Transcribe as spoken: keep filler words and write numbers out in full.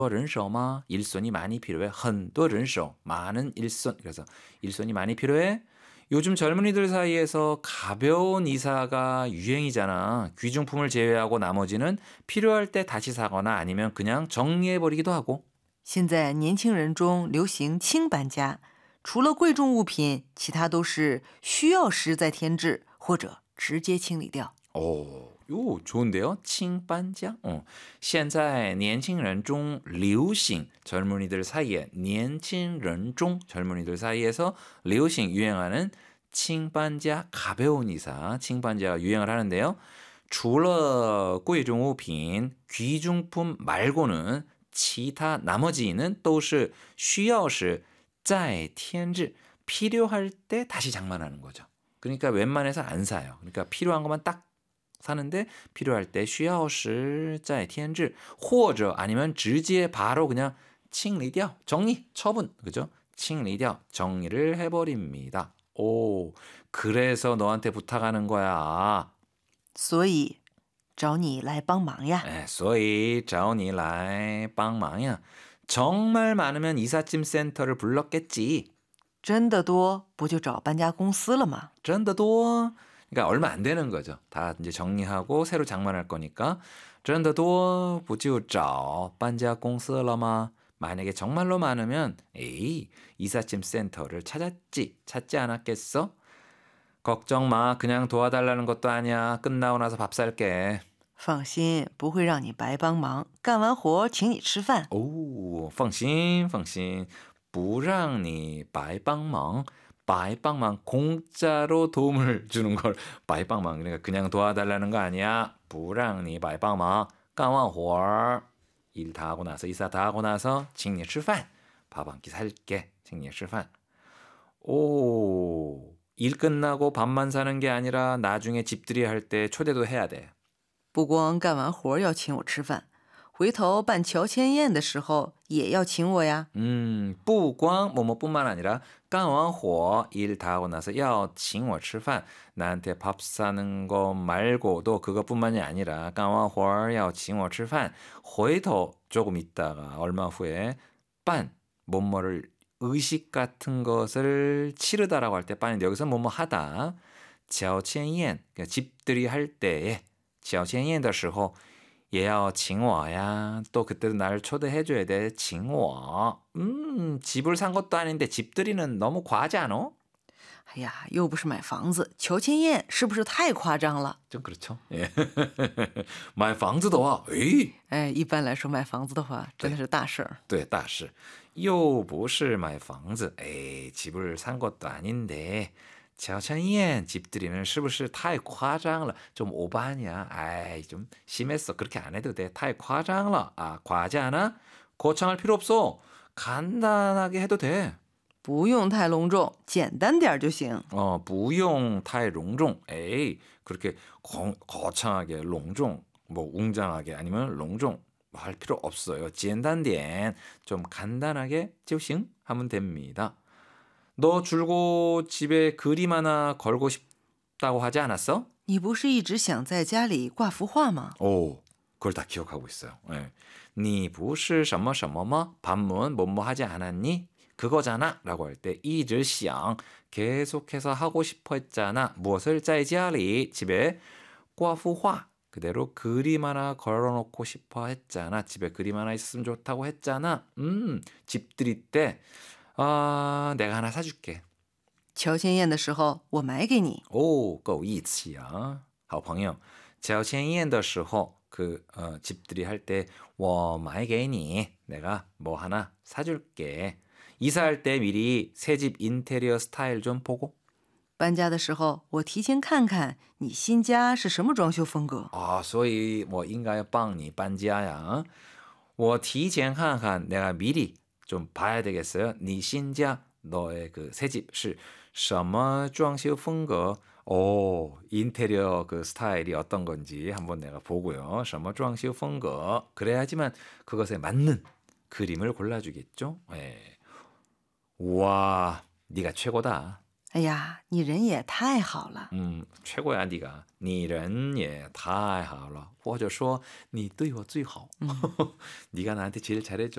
人手吗? 일손이 많이 필요해. 很多人手, 많은 일손. 그래서 일손이 많이 필요해. 요즘 젊은이들 사이에서 가벼운 이사가 유행이잖아. 귀중품을 제외하고 나머지는 필요할 때 다시 사거나 아니면 그냥 정리해버리기도 하고. 现在年轻人中流行轻搬家，除了贵重物品，其他都是需要时再添置或者直接清理掉。 오, 요 좋은데요? 칭반장. 어. 现在年轻人中流行 젊은이들 사이에 年轻人中 젊은이들 사이에서 流行 유행하는 칭반자 가벼운 이사 칭반자가 유행을 하는데요. 除了贵重物品 귀중품 말고는 其他 나머지는 都是需要时再添置 필요할 때 다시 장만하는 거죠. 그러니까 웬만해서 안 사요. 그러니까 필요한 것만 딱 사는데 필요할 때 需要时再添置或者 아니면 直接 바로 그냥 清理掉 정리, 처분, 그죠? 清理掉 정리를 해버립니다. 오, 그래서 너한테 부탁하는 거야. 所以找你来帮忙呀。 네, 所以找你来帮忙呀. 정말 많으면 이삿짐 센터를 불렀겠지. 真的多不就找搬家公司了吗？ 真的多 그러니까 얼마 안 되는 거죠. 다 이제 정리하고 새로 장만할 거니까. 真的多不就找搬家公司了吗? 만약에 정말로 많으면 에이, 이삿짐 센터를 찾았지. 찾지 않았겠어? 걱정 마. 그냥 도와달라는 것도 아니야. 끝나고 나서 밥 살게. 放心，不会让你白帮忙，干完活请你吃饭。 오, 放心,放心,不让你白帮忙. 白帮忙 공짜로 도움을 주는 걸 白帮忙 그러니까 그냥 도와달라는 거 아니야. 不让你白帮忙干完活 일 다 하고 나서 이사 다 하고 나서 请你吃饭 밥 한 끼 살게. 请你吃饭 오, 일 끝나고 밥만 사는 게 아니라 나중에 집들이 할 때 초대도 해야 돼. 不光干完活要请我吃饭，回头办乔迁宴的时候也要请我呀。 음, 不光 뭐뭐뿐만 아니라 干完活 일 다 하고 나서 要请我吃饭 나한테 밥 사는 거 말고도 그것뿐만이 아니라 干完活要请我吃饭 回头 조금 있다가 얼마 후에 办 뭐뭐를 의식 같은 것을 치르다라고 할 때 빤인데 여기서 뭐뭐 하다 乔迁宴 그러니까 집들이 할 때에 乔迁宴的时候 也要请我呀. 또 그때도 나를 초대해줘야 돼. 请我. 음, 집을 산 것도 아닌데 집들이는 너무 과하지 않아? 哎呀，又不是买房子，乔迁宴是不是太夸张了？ 좀 그렇죠. 예. 买房子的话, 에이. 哎，一般来说买房子的话真的是大事儿。 对,大事. 又不是买房子, 에이, 집을 산 것도 아닌데. 乔迁宴 집들이는 是不是太夸张了? 좀 오바냐? 아이, 좀 심했어. 그렇게 안 해도 돼. 太夸张了. 아, 과하지 않아? 거창할 필요 없어. 간단하게 해도 돼. 不用太隆重，简单点儿就行。 어, 不用太隆重. 에이, 그렇게 거, 거창하게, 롱종, 뭐 웅장하게 아니면 롱종 할 필요 없어요. 简单点, 좀 간단하게 就行 하면 됩니다. 너 줄곧 집에 그림 하나 걸고 싶다고 하지 않았어? 你不是一直想在家里挂幅画吗？ 오, 그걸 다 기억하고 있어요. 예. 你不是什么什么吗? 반문 뭐뭐 하지 않았니? 그거잖아 라고 할 때 一直想 계속해서 하고 싶어 했잖아. 무엇을 在家里 집에 挂幅画 그대로 그림 하나 걸어놓고 싶어 했잖아. 집에 그림 하나 있었으면 좋다고 했잖아. 음, 집들이 때 아, 내가 하나 사줄게. 乔迁宴的时候我买给你。 오, 够义气啊. 好朋友. 乔迁宴的时候 그 어, 집들이 할 때 我买给你 내가 뭐 하나 사줄게. 이사할 때 미리 새 집 인테리어 스타일 좀 보고. 搬家的时候我提前看看你新家是什么装修风格。 아, 所以我应该帮你搬家呀. 我提前看看 내가 미리 좀 봐야 되겠어요. 네 신자 너의 그 새 집是什么装修风格? 오, 인테리어 그 스타일이 어떤 건지 한번 내가 보고요. 什么装修风格? 그래야지만 그것에 맞는 그림을 골라주겠죠. 예. 와, 네가 최고다. 哎呀，你人也太好了。 음, 최고야 네가. 你人也太好了. 或者说你对我最好. 네가 나한테 제일 잘해줘.